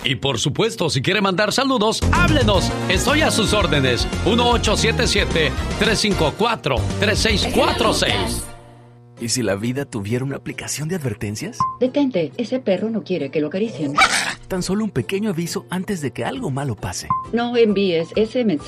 Y por supuesto, si quiere mandar saludos, háblenos. Estoy a sus órdenes. 1877-354-3646. ¿Y si la vida tuviera una aplicación de advertencias? Detente, ese perro no quiere que lo acaricien. Tan solo un pequeño aviso antes de que algo malo pase. No envíes ese mensaje.